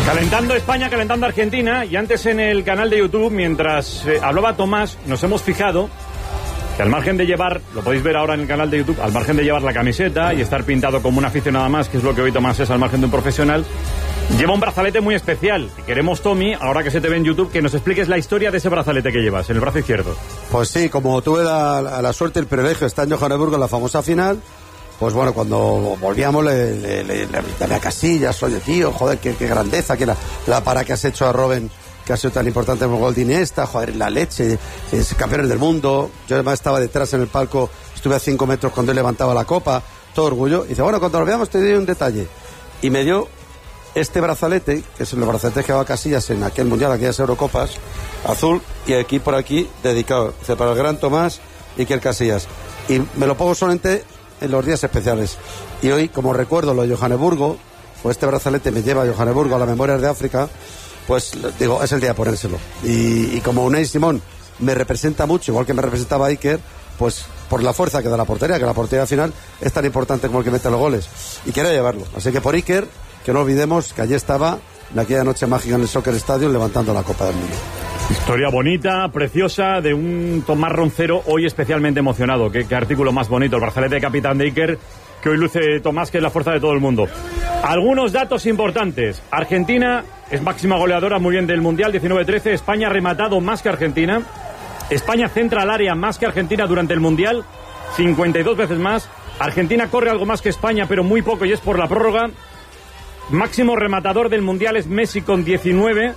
Calentando España, calentando Argentina. Y antes en el canal de YouTube, mientras hablaba Tomás, nos hemos fijado que al margen de llevar, lo podéis ver ahora en el canal de YouTube, al margen de llevar la camiseta y estar pintado como un aficionado más, que es lo que hoy Tomás es al margen de un profesional, lleva un brazalete muy especial. Y queremos, Tommy, ahora que se te ve en YouTube, que nos expliques la historia de ese brazalete que llevas en el brazo izquierdo. Pues sí, como tuve la suerte, el privilegio de estar en Johannesburgo en la famosa final, pues bueno, cuando volvíamos le invité a Casillas, oye tío, joder, qué grandeza, que la para que has hecho a Robben, que ha sido tan importante en el gol de Iniesta, joder, la leche, es campeón del mundo. Yo además estaba detrás en el palco, estuve a 5 metros cuando él levantaba la copa, todo orgullo. Y dice, bueno, cuando lo veamos te doy un detalle. Y me dio este brazalete, que es el brazalete que llevaba Casillas en aquel mundial, aquellas Eurocopas, azul, y aquí por aquí dedicado, dice, para el gran Tomás y Iker Casillas. Y me lo pongo solamente en los días especiales. Y hoy, como recuerdo lo de Johannesburgo, pues este brazalete me lleva a Johannesburgo, a la memoria de África, pues digo, es el día de ponérselo. Y como Unai Simón me representa mucho, igual que me representaba Iker, pues por la fuerza que da la portería, que la portería final es tan importante como el que mete los goles. Y quería llevarlo. Así que por Iker, que no olvidemos que allí estaba en aquella noche mágica en el Soccer Stadium levantando la Copa del Mundo. Historia bonita, preciosa, de un Tomás Roncero hoy especialmente emocionado. Qué artículo más bonito, el brazalete de capitán de Iker, que hoy luce Tomás, que es la fuerza de todo el mundo. Algunos datos importantes. Argentina es máxima goleadora, muy bien, del Mundial, 19-13. España ha rematado más que Argentina. España centra al área más que Argentina durante el Mundial, 52 veces más. Argentina corre algo más que España, pero muy poco, y es por la prórroga. Máximo rematador del Mundial es Messi con 19.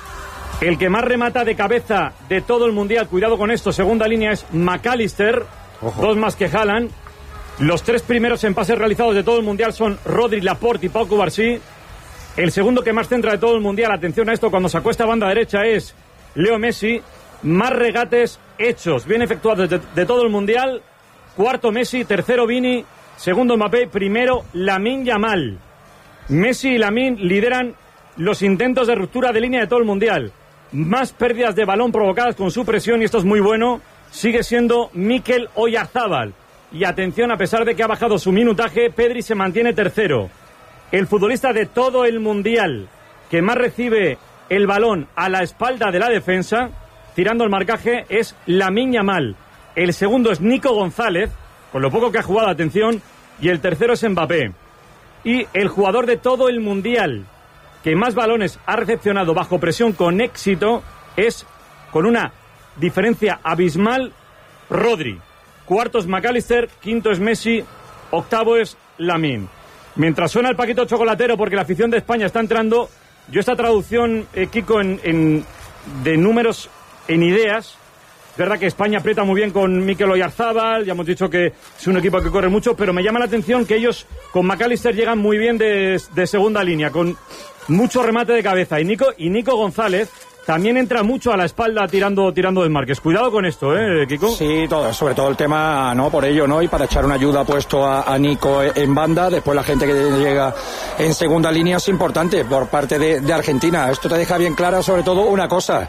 El que más remata de cabeza de todo el Mundial, cuidado con esto, segunda línea es McAllister, ojo, 2 más que Haaland. Los 3 primeros en pases realizados de todo el Mundial son Rodri, Laporte y Pau Cubarsí. El segundo que más centra de todo el Mundial, atención a esto, cuando se acuesta a banda derecha, es Leo Messi. Más regates hechos, bien efectuados de todo el Mundial. Cuarto Messi, tercero Vini, segundo Mbappé, primero Lamine Yamal. Messi y Lamine lideran los intentos de ruptura de línea de todo el Mundial. Más pérdidas de balón provocadas con su presión, y esto es muy bueno, sigue siendo Mikel Oyarzabal. Y atención, a pesar de que ha bajado su minutaje, Pedri se mantiene tercero. El futbolista de todo el Mundial que más recibe el balón a la espalda de la defensa, tirando el marcaje, es Lamine Yamal. El segundo es Nico González, con lo poco que ha jugado, atención, y el tercero es Mbappé. Y el jugador de todo el Mundial que más balones ha recepcionado bajo presión con éxito es, con una diferencia abismal, Rodri. Cuarto es McAllister, quinto es Messi, octavo es Lamine. Mientras suena el paquito chocolatero, porque la afición de España está entrando, yo esta traducción, Kiko, de números en ideas, es verdad que España aprieta muy bien con Mikel Oyarzabal, ya hemos dicho que es un equipo que corre mucho, pero me llama la atención que ellos con McAllister llegan muy bien de segunda línea, con mucho remate de cabeza, y Nico González también entra mucho a la espalda tirando desmarques. Cuidado con esto, Kiko. Sí, sobre todo el tema, ¿no? Por ello, ¿no? Y para echar una ayuda puesto a Nico en banda. Después la gente que llega en segunda línea es importante por parte de Argentina. Esto te deja bien clara, sobre todo, una cosa,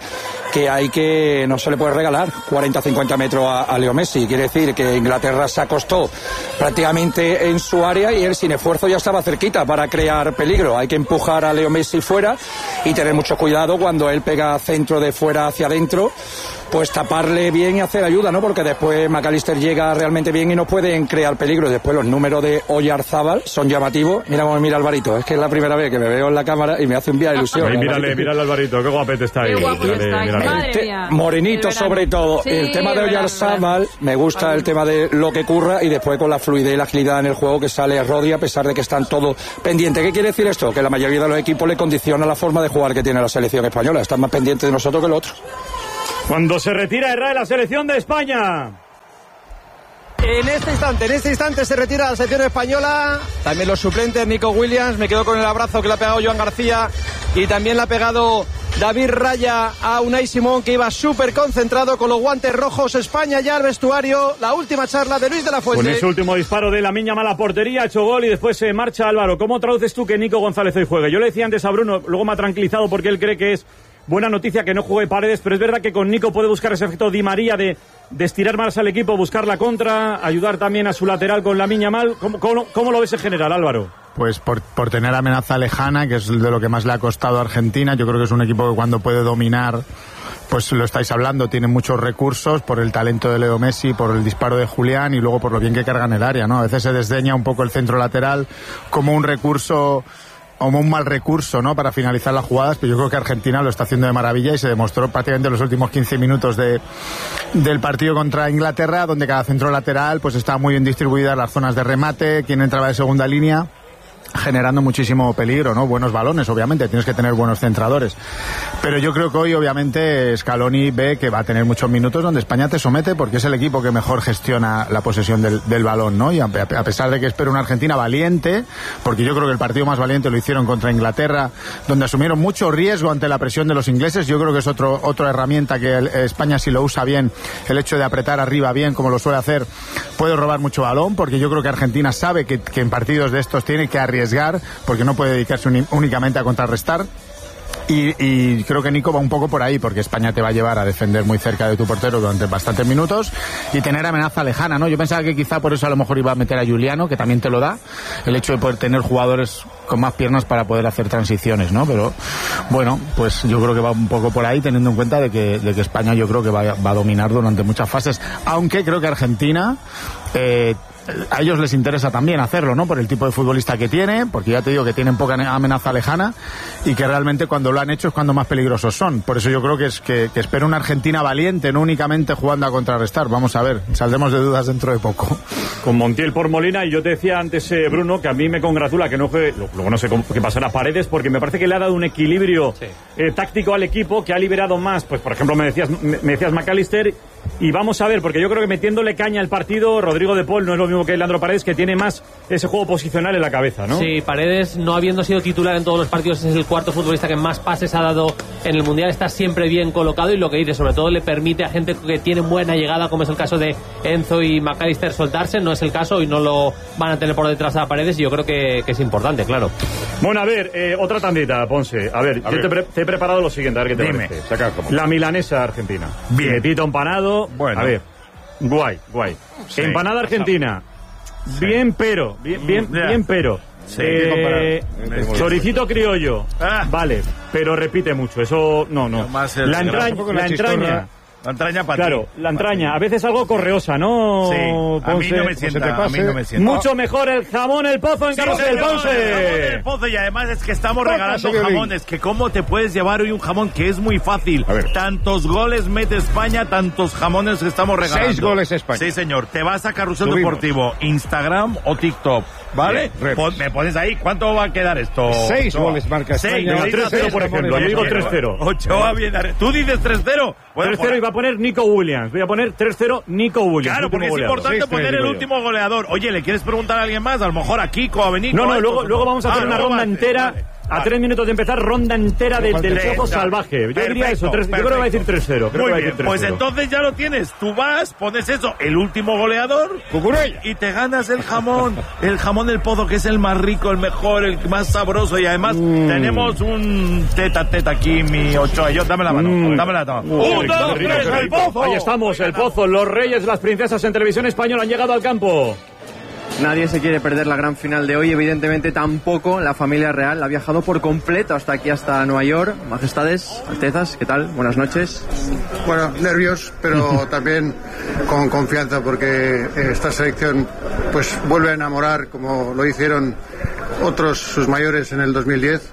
que no se le puede regalar 40-50 metros a Leo Messi. Quiere decir que Inglaterra se acostó prácticamente en su área y él sin esfuerzo ya estaba cerquita para crear peligro. Hay que empujar a Leo Messi fuera y tener mucho cuidado cuando él pega centro de fuera hacia adentro, pues taparle bien y hacer ayuda, ¿no? Porque después McAllister llega realmente bien y no pueden crear peligro. Después los números de Oyarzabal son llamativos. Mira Alvarito, es que es la primera vez que me veo en la cámara y me hace un viaje de ilusión. Ay, mírale Alvarito, qué guapete está ahí. Qué guapo está, madre mía. Morenito sobre todo. Sí, el tema de Oyarzabal, me gusta el tema de lo que curra, y después con la fluidez y la agilidad en el juego que sale Rodri, a pesar de que están todos pendientes. ¿Qué quiere decir esto? Que la mayoría de los equipos le condiciona la forma de jugar que tiene la selección española. Están más pendientes de nosotros que los otros. Cuando se retira Herrera de la selección de España. En este instante se retira la selección española. También los suplentes, Nico Williams. Me quedo con el abrazo que le ha pegado Joan García. Y también le ha pegado David Raya a Unai Simón, que iba súper concentrado con los guantes rojos. España ya al vestuario. La última charla de Luis de la Fuente. Con ese último disparo de Lamine Yamal a la portería, ha hecho gol y después se marcha. Álvaro, ¿cómo traduces tú que Nico González hoy juegue? Yo le decía antes a Bruno, luego me ha tranquilizado porque él cree que es buena noticia que no juegue Paredes, pero es verdad que con Nico puede buscar ese efecto Di María de estirar más al equipo, buscar la contra, ayudar también a su lateral con Lamine Yamal. ¿Cómo lo ves en general, Álvaro? pues por tener amenaza lejana, que es de lo que más le ha costado a Argentina. Yo creo que es un equipo que cuando puede dominar, pues lo estáis hablando, tiene muchos recursos por el talento de Leo Messi, por el disparo de Julián y luego por lo bien que cargan el área, ¿no? A veces se desdeña un poco el centro lateral como un recurso, como un mal recurso, ¿no?, para finalizar las jugadas, pero yo creo que Argentina lo está haciendo de maravilla y se demostró prácticamente en los últimos 15 minutos del partido contra Inglaterra, donde cada centro lateral pues está muy bien distribuida las zonas de remate, quien entraba de segunda línea, generando muchísimo peligro, ¿no? Buenos balones, obviamente, tienes que tener buenos centradores. Pero yo creo que hoy, obviamente, Scaloni ve que va a tener muchos minutos donde España te somete porque es el equipo que mejor gestiona la posesión del balón, ¿no? Y a pesar de que espero una Argentina valiente, porque yo creo que el partido más valiente lo hicieron contra Inglaterra, donde asumieron mucho riesgo ante la presión de los ingleses. Yo creo que es otra herramienta que España, si lo usa bien, el hecho de apretar arriba bien, como lo suele hacer, puede robar mucho balón, porque yo creo que Argentina sabe que en partidos de estos tiene que arriesgar, porque no puede dedicarse únicamente a contrarrestar. Y creo que Nico va un poco por ahí, porque España te va a llevar a defender muy cerca de tu portero durante bastantes minutos y tener amenaza lejana, ¿no? Yo pensaba que quizá por eso a lo mejor iba a meter a Juliano, que también te lo da, el hecho de poder tener jugadores con más piernas para poder hacer transiciones, ¿no? Pero bueno, pues yo creo que va un poco por ahí, teniendo en cuenta de que España yo creo que va a dominar durante muchas fases, aunque creo que Argentina a ellos les interesa también hacerlo, ¿no? Por el tipo de futbolista que tiene, porque ya te digo que tienen poca amenaza lejana y que realmente cuando lo han hecho es cuando más peligrosos son. Por eso yo creo que espero una Argentina valiente, no únicamente jugando a contrarrestar. Vamos a ver, saldremos de dudas dentro de poco. Con Montiel por Molina, y yo te decía antes, Bruno, que a mí me congratula que no juegue, luego no sé qué pasará Paredes, porque me parece que le ha dado un equilibrio táctico al equipo, que ha liberado más, pues por ejemplo me decías McAllister, y vamos a ver, porque yo creo que metiéndole caña al partido, Rodrigo de Paul no es lo mismo que Leandro Paredes, que tiene más ese juego posicional en la cabeza, ¿no? Sí, Paredes, no habiendo sido titular en todos los partidos, es el cuarto futbolista que más pases ha dado en el Mundial, está siempre bien colocado y lo que dice, sobre todo le permite a gente que tiene buena llegada, como es el caso de Enzo y McAllister, soltarse. No es el caso y no lo van a tener por detrás a Paredes, y yo creo que es importante, claro. Bueno, a ver, otra tandita, Ponce. A ver, te he preparado lo siguiente, a ver qué te parece. La milanesa argentina. Bien. Metito empanado. Bueno. A ver, guay. Sí, empanada argentina. Sí. Bien, pero. Sí, choricito criollo. Vale, pero repite mucho. Eso no. La entraña. La entraña para claro, ti. La entraña, a veces algo correosa, ¿no? Sí, Ponce? A mí no me sienta. Mucho mejor el jamón El Pozo en Carlos del Ponce. El Pozo, y además es que estamos regalando jamones, que cómo te puedes llevar hoy un jamón que es muy fácil. Tantos goles mete España, tantos jamones que estamos regalando. 6 goles España. Sí, señor. Te vas a Carrusel Deportivo, Instagram o TikTok, ¿vale? Me pones ahí, ¿cuánto va a quedar esto? 6 goles marca España. 3-0, por ejemplo. Yo digo 3-0. Ochoa viene. ¿Tú dices 3-0? Bueno, 3-0 y va a poner Nico Williams. Voy a poner 3-0 Nico Williams. Claro, porque es importante poner el último goleador. Oye, ¿le quieres preguntar a alguien más? A lo mejor a Kiko, a Benito. No, luego vamos a hacer una ronda entera. A 3 minutos de empezar, ronda entera del Pozo Salvaje. Yo diría eso, yo creo que va a decir 3-0. Muy bien, pues entonces ya lo tienes. Tú vas, pones eso, el último goleador, y te ganas el jamón El Pozo, que es el más rico, el mejor, el más sabroso, y además tenemos un teta aquí, mi Ochoa. Dame la mano. 1, 2, 3, El Pozo. Ahí estamos, El Pozo. Los reyes, las princesas en televisión española han llegado al campo. Nadie se quiere perder la gran final de hoy, evidentemente tampoco la familia real. Ha viajado por completo hasta aquí, hasta Nueva York. Majestades, Altezas, ¿qué tal? Buenas noches. Bueno, nervios, pero también con confianza, porque esta selección pues vuelve a enamorar, como lo hicieron otros sus mayores en el 2010.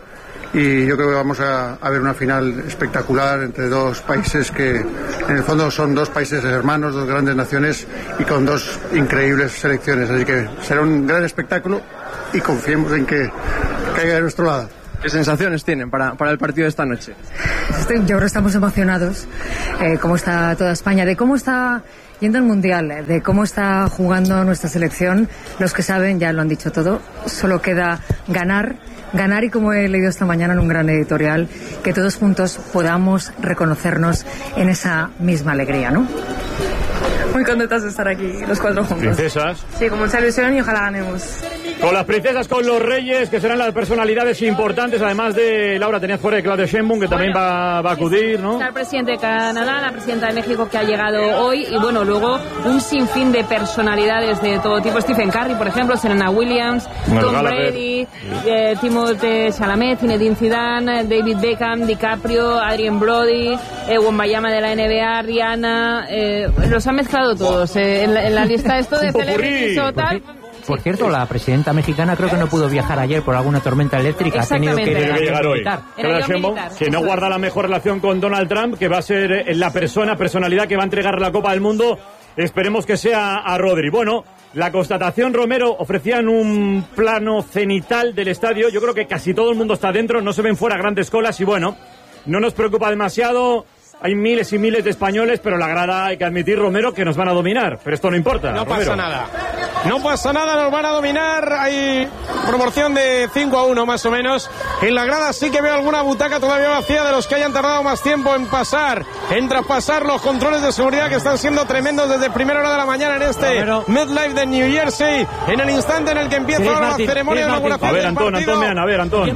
Y yo creo que vamos a ver una final espectacular entre dos países que en el fondo son dos países hermanos, dos grandes naciones y con dos increíbles selecciones. Así que será un gran espectáculo y confiemos en que caiga de nuestro lado. ¿Qué sensaciones tienen para el partido de esta noche? Yo creo que estamos emocionados, cómo está toda España, de cómo está yendo el Mundial, de cómo está jugando nuestra selección. Los que saben ya lo han dicho todo, solo queda ganar, y como he leído esta mañana en un gran editorial, que todos juntos podamos reconocernos en esa misma alegría, ¿no? Muy contentas de estar aquí, los 4 juntos. Princesas. Sí, con mucha ilusión y ojalá ganemos. Con las princesas, con los reyes, que serán las personalidades importantes, además de, Laura, tenías fuera de Claudia Sheinbaum, que también va a acudir, ¿no? Está el presidente de Canadá, la presidenta de México que ha llegado hoy, y bueno, luego un sinfín de personalidades de todo tipo. Stephen Curry, por ejemplo, Serena Williams, Tom Brady, Timothée Chalamet, Zinedine Zidane, David Beckham, DiCaprio, Adrien Brody, Wembanyama de la NBA, Rihanna, los han mezclado todos en la lista esto de celebrities o tal. Por cierto, la presidenta mexicana creo que no pudo viajar ayer por alguna tormenta eléctrica. Ha tenido que llegar hoy. Que no guarda la mejor relación con Donald Trump, que va a ser la personalidad que va a entregar la Copa del Mundo. Esperemos que sea a Rodri. Bueno, la constatación, Romero, ofrecían un plano cenital del estadio. Yo creo que casi todo el mundo está dentro, no se ven fuera grandes colas y bueno, no nos preocupa demasiado. Hay miles y miles de españoles, pero la grada, hay que admitir, Romero, que nos van a dominar. Pero esto no importa. No Romero. pasa nada. No pasa nada, nos van a dominar. Hay proporción de 5-1 más o menos. En la grada sí que veo alguna butaca todavía vacía de los que hayan tardado más tiempo en pasar, en traspasar los controles de seguridad que están siendo tremendos desde primera hora de la mañana en este MetLife de New Jersey. En el instante en el que empieza ahora la ceremonia de inauguración. A ver, Antón, Antón.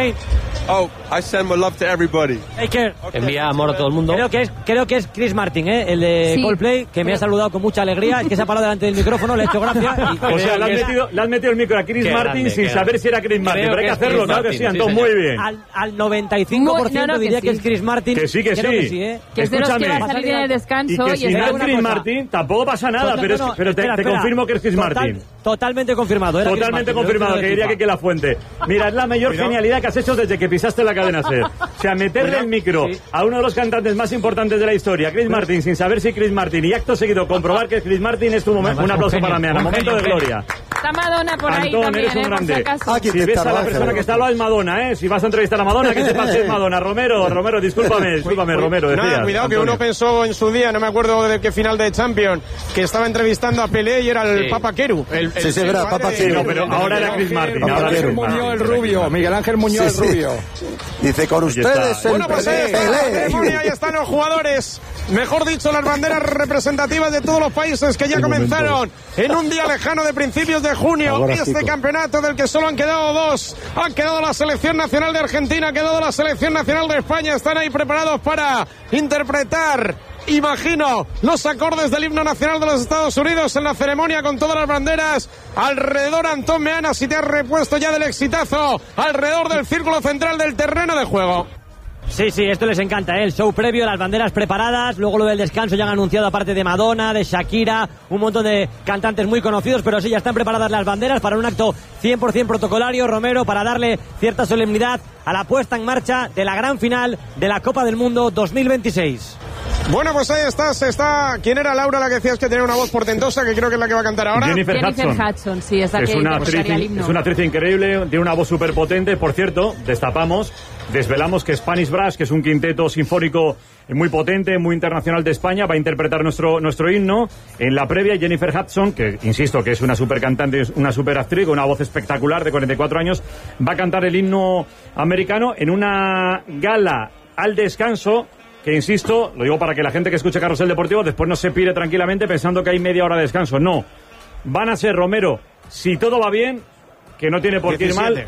Oh, I send my love to everybody. Envía amor a todo el mundo. Creo que es Chris Martin, el de Coldplay, que me ha saludado con mucha alegría. Es que se ha parado delante del micrófono, le ha hecho gracia. O sea, le has metido el micro a Chris Martin sin saber si era Chris Martin. Pero hay que hacerlo, claro que sí, Antón, muy bien. Al 95% diría que es Chris Martin. Que sí. Que es de los que va a salir en el descanso. Y que si no es Chris Martin, tampoco pasa nada, pero te confirmo que es Chris Martin. Totalmente confirmado. Totalmente confirmado, que diría que la fuente. Mira, es la mayor genialidad que has hecho desde que pisaste la cadena SER. O sea, meterle el micro a uno de los cantantes más importantes de la historia, Chris Martin, sin saber si Chris Martin, y acto seguido comprobar que es Chris Martin, es tu momento. Un aplauso para Meana, momento de gloria. Está Madonna por ahí Antón, también, eres un grande. Si ves a la persona que está al lado es Madonna, Si vas a entrevistar a Madonna, que sepas que es Madonna. Romero, discúlpame, Romero, decías. Nada, cuidado, Antonio. que uno pensó en su día, no me acuerdo de qué final de Champions, que estaba entrevistando a Pelé y era el Papa Queru. Sí, era Papa Queru. No, pero ahora era Chris Martin. Muñoz el rubio, Miguel Ángel Muñoz el rubio. Dice, con ustedes el Bueno, pues ahí está la ceremonia, ahí están los jugadores, mejor dicho, las banderas representativas de todos los países que ya comenzaron en un día lejano de principios de junio. Este campeonato del que solo han quedado dos. Han quedado la selección nacional de Argentina, ha quedado la selección nacional de España. Están ahí preparados para interpretar, imagino, los acordes del himno nacional de los Estados Unidos en la ceremonia con todas las banderas alrededor. Antón Meana, si te has repuesto ya del exitazo, alrededor del círculo central del terreno de juego. Sí, esto les encanta, el show previo, las banderas preparadas, luego lo del descanso ya han anunciado, aparte de Madonna, de Shakira, un montón de cantantes muy conocidos, pero sí, ya están preparadas las banderas para un acto 100% protocolario, Romero, para darle cierta solemnidad a la puesta en marcha de la gran final de la Copa del Mundo 2026. Bueno, pues ahí está. ¿Quién era Laura, la que decías que tenía una voz portentosa, que creo que es la que va a cantar ahora? Jennifer Hudson, sí, es la que interpretaría el himno. Es una actriz increíble, tiene una voz súper potente. Por cierto, desvelamos que Spanish Brass, que es un quinteto sinfónico muy potente, muy internacional de España, va a interpretar nuestro himno. En la previa, Jennifer Hudson, que insisto que es una super cantante, una super actriz con una voz espectacular de 44 años, va a cantar el himno americano en una gala al descanso. Que insisto, lo digo para que la gente que escuche Carrusel Deportivo después no se pire tranquilamente pensando que hay media hora de descanso. No, van a ser, Romero, si todo va bien, que no tiene por qué ir mal,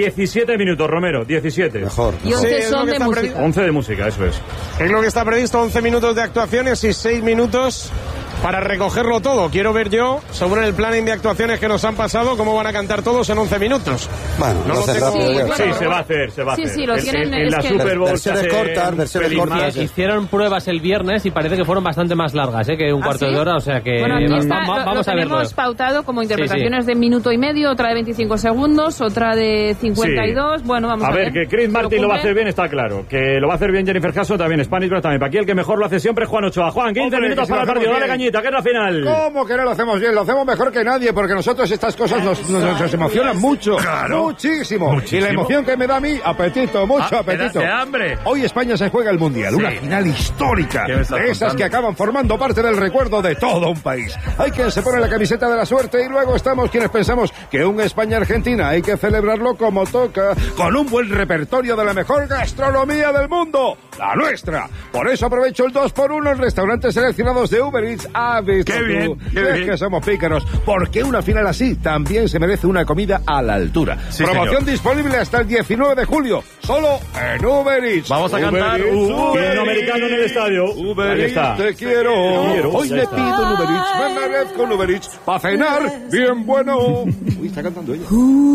17 minutos, Romero, 17. Mejor. Y 11 son de música. 11 de música, eso es. Es lo que está previsto, 11 minutos de actuaciones y 6 minutos para recogerlo todo. Quiero ver yo, según el planning de actuaciones que nos han pasado, cómo van a cantar todos en 11 minutos. Bueno, no lo tengo. Sí, se va a hacer. Sí, lo tienen. En la Super Bowl versiones cortas. Hicieron pruebas el viernes y parece que fueron bastante más largas, que un cuarto de hora, o sea que bueno, vamos a verlo. Hemos pautado como interpretaciones de minuto y medio, otra de 25 segundos, otra de 52. Bueno, vamos a ver. A ver, que Chris Martin lo va a hacer bien, está claro. Que lo va a hacer bien Jennifer Hudson también, Spanish Brass también. Para aquí el que mejor lo hace siempre, Juan Ochoa. Juan, 15 minutos para el partido, dale cañita, que es la final. ¿Cómo que no lo hacemos bien? Lo hacemos mejor que nadie, porque nosotros estas cosas nos emocionan mucho. Claro. Muchísimo. Y la emoción que me da a mí, apetito, mucho apetito. De hambre. Hoy España se juega el Mundial, una final histórica, de esas que acaban formando parte del recuerdo de todo un país. Hay quien se pone la camiseta de la suerte y luego estamos quienes pensamos que un España-Argentina hay que celebrarlo como toca, con un buen repertorio de la mejor gastronomía del mundo. la nuestra. Por eso aprovecho el 2x1 en restaurantes seleccionados de Uber Eats. ¡Qué bien! Es que somos pícaros, porque una final así también se merece una comida a la altura. Sí, Promoción señor. disponible hasta el 19 de julio, solo en Uber Eats. Vamos a cantar Himno americano en el estadio. Uber Ahí Eats, está. te quiero. Hoy Ya me está. pido un Uber Eats, me merezco un Uber Eats. Para cenar, bien bueno. Uy, está cantando ella.